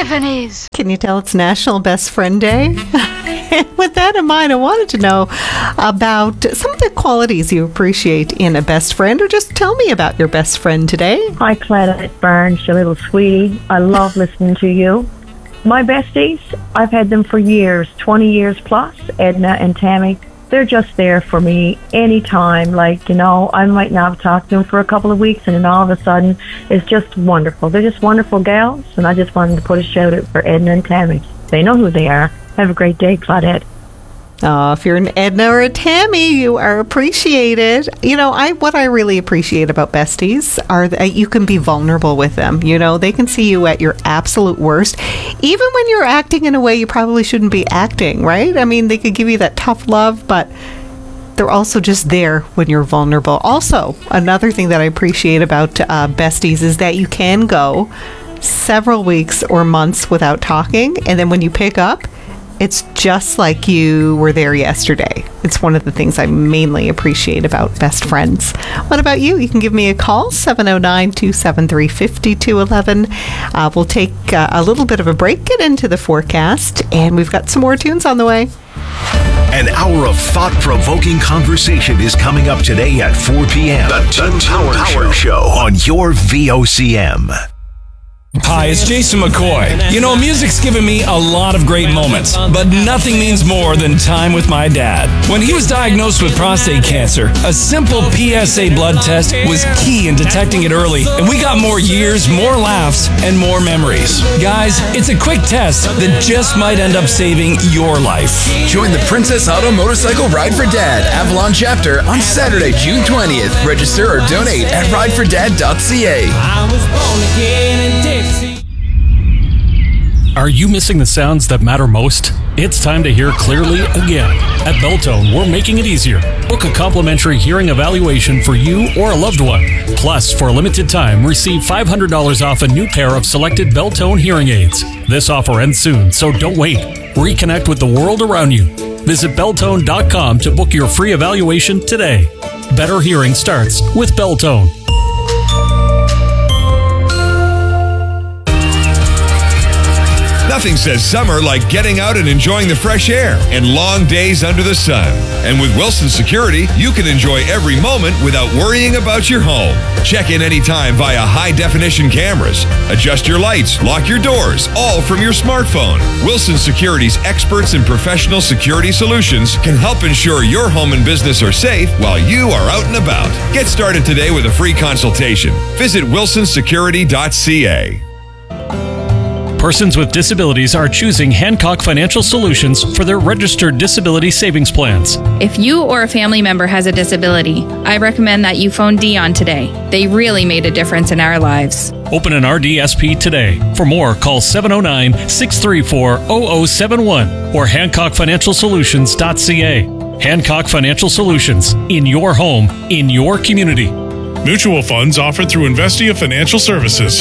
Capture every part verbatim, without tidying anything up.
Tiffany's. Can you tell it's National Best Friend Day? With that in mind, I wanted to know about some of the qualities you appreciate in a best friend, or just tell me about your best friend today. Hi, Claudette Barnes, your little sweetie. I love listening to you. My besties, I've had them for years, twenty years plus, Edna and Tammy. They're just there for me anytime. Like, you know, I might not have talked to them for a couple of weeks, and then all of a sudden, it's just wonderful. They're just wonderful gals, and I just wanted to put a shout out for Edna and Tammy. They know who they are. Have a great day, Claudette. Oh, if you're an Edna or a Tammy, you are appreciated. You know, I what I really appreciate about besties are that you can be vulnerable with them. You know, they can see you at your absolute worst, even when you're acting in a way you probably shouldn't be acting, right? I mean, they could give you that tough love, but they're also just there when you're vulnerable. Also, another thing that I appreciate about uh, besties is that you can go several weeks or months without talking, and then when you pick up, it's just like you were there yesterday. It's one of the things I mainly appreciate about best friends. What about you? You can give me a call, seven oh nine, two seven three, five two one one. Uh, we'll take uh, a little bit of a break, get into the forecast, and we've got some more tunes on the way. An hour of thought-provoking conversation is coming up today at four p.m. The Tim Power, Power Show on your V O C M. Hi, it's Jason McCoy. You know, music's given me a lot of great moments, but nothing means more than time with my dad. When he was diagnosed with prostate cancer, a simple P S A blood test was key in detecting it early, and we got more years, more laughs, and more memories. Guys, it's a quick test that just might end up saving your life. Join the Princess Auto Motorcycle Ride for Dad Avalon chapter on Saturday, June twentieth. Register or donate at ride for dad dot c a. I was born again in Dixie. Are you missing the sounds that matter most? It's time to hear clearly again. At Beltone, we're making it easier. Book a complimentary hearing evaluation for you or a loved one. Plus, for a limited time, receive five hundred dollars off a new pair of selected Beltone hearing aids. This offer ends soon, so don't wait. Reconnect with the world around you. Visit Beltone dot com to book your free evaluation today. Better hearing starts with Beltone. Nothing says summer like getting out and enjoying the fresh air and long days under the sun. And with Wilson Security, you can enjoy every moment without worrying about your home. Check in anytime via high-definition cameras. Adjust your lights, lock your doors, all from your smartphone. Wilson Security's experts in professional security solutions can help ensure your home and business are safe while you are out and about. Get started today with a free consultation. Visit wilson security dot c a. Persons with disabilities are choosing Hancock Financial Solutions for their registered disability savings plans. If you or a family member has a disability, I recommend that you phone Dion today. They really made a difference in our lives. Open an R D S P today. For more, call seven oh nine, six three four, zero zero seven one or hancock financial solutions dot c a. Hancock Financial Solutions. In your home, in your community. Mutual funds offered through Investia Financial Services.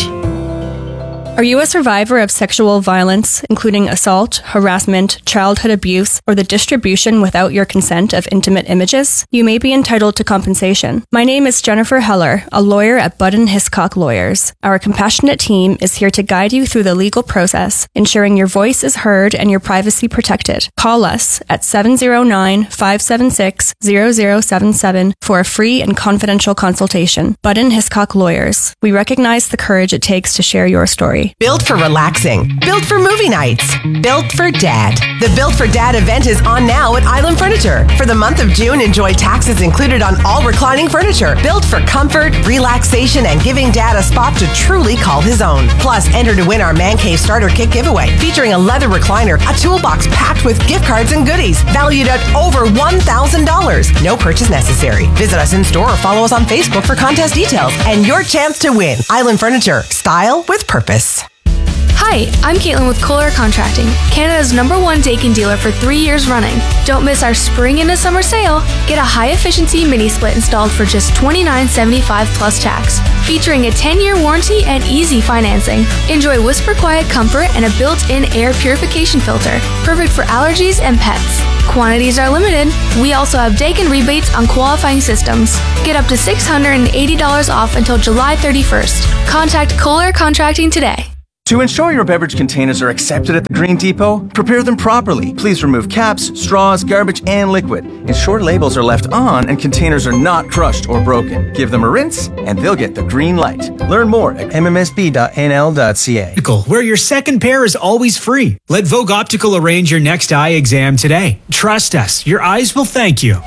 Are you a survivor of sexual violence, including assault, harassment, childhood abuse, or the distribution without your consent of intimate images? You may be entitled to compensation. My name is Jennifer Heller, a lawyer at Budden Hiscock Lawyers. Our compassionate team is here to guide you through the legal process, ensuring your voice is heard and your privacy protected. Call us at seven oh nine, five seven six, zero zero seven seven for a free and confidential consultation. Budden Hiscock Lawyers. We recognize the courage it takes to share your story. Built for relaxing. Built for movie nights. Built for Dad. The Built for Dad event is on now at Island Furniture. For the month of June, enjoy taxes included on all reclining furniture. Built for comfort, relaxation, and giving Dad a spot to truly call his own. Plus, enter to win our Man Cave Starter Kit giveaway, featuring a leather recliner, a toolbox packed with gift cards and goodies, valued at over one thousand dollars. No purchase necessary. Visit us in store or follow us on Facebook for contest details and your chance to win. Island Furniture. Style with purpose. Hi, I'm Caitlin with Kohler Contracting, Canada's number one Daikin dealer for three years running. Don't miss our spring into summer sale. Get a high-efficiency mini-split installed for just twenty-nine seventy-five plus tax, featuring a ten-year warranty and easy financing. Enjoy whisper quiet comfort and a built-in air purification filter, perfect for allergies and pets. Quantities are limited. We also have Daikin rebates on qualifying systems. Get up to six hundred eighty dollars off until July thirty-first. Contact Kohler Contracting today. To ensure your beverage containers are accepted at the Green Depot, prepare them properly. Please remove caps, straws, garbage, and liquid. Ensure labels are left on and containers are not crushed or broken. Give them a rinse, and they'll get the green light. Learn more at m m s b dot n l dot c a. Where your second pair is always free. Let Vogue Optical arrange your next eye exam today. Trust us, your eyes will thank you.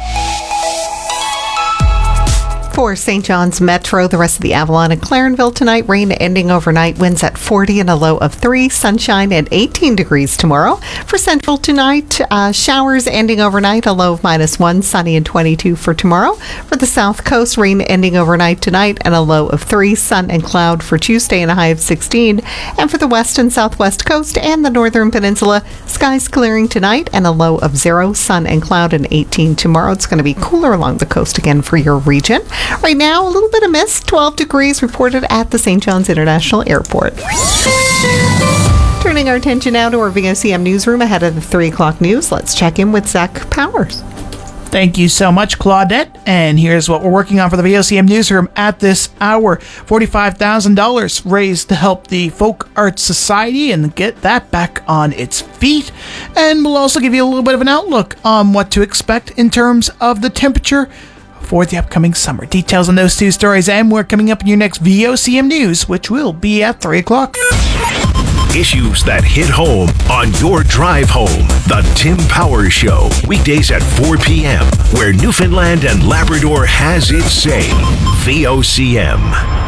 For Saint John's Metro, the rest of the Avalon and Clarenville tonight, rain ending overnight, winds at forty and a low of three, sunshine at eighteen degrees tomorrow. For Central tonight, uh, showers ending overnight, a low of minus one, sunny and twenty-two for tomorrow. For the South Coast, rain ending overnight tonight and a low of three, sun and cloud for Tuesday and a high of sixteen. And for the West and Southwest Coast and the Northern Peninsula, skies clearing tonight and a low of zero, sun and cloud and eighteen tomorrow. It's going to be cooler along the coast again for your region. Right now, a little bit of mist, twelve degrees reported at the Saint John's International Airport. Turning our attention now to our V O C M newsroom ahead of the three o'clock news. Let's check in with Zach Powers. Thank you so much, Claudette. And here's what we're working on for the V O C M newsroom at this hour. forty-five thousand dollars raised to help the Folk Arts Society and get that back on its feet. And we'll also give you a little bit of an outlook on what to expect in terms of the temperature for the upcoming summer. Details on those two stories and more coming up in your next V O C M News, which will be at three o'clock. Issues that hit home on your drive home. The Tim Powers Show. Weekdays at four p.m. where Newfoundland and Labrador has its say. V O C M.